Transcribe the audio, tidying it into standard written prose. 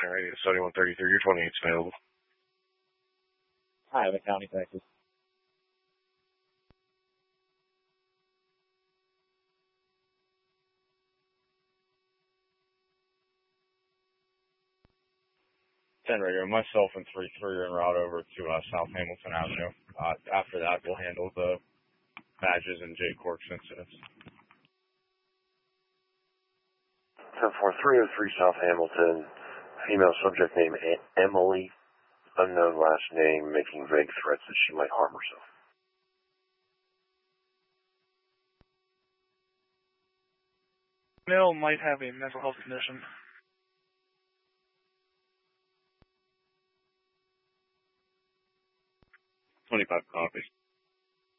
Alright, 7133, your 28's available. Hi, the County, Texas. Radio, myself and 3-3 are en route over to South Hamilton Avenue. After that, we'll handle the badges and J-Corks incidents. 10-4-303 South Hamilton, female subject name Emily, unknown last name, making vague threats that she might harm herself. Male might have a mental health condition. 25 copies.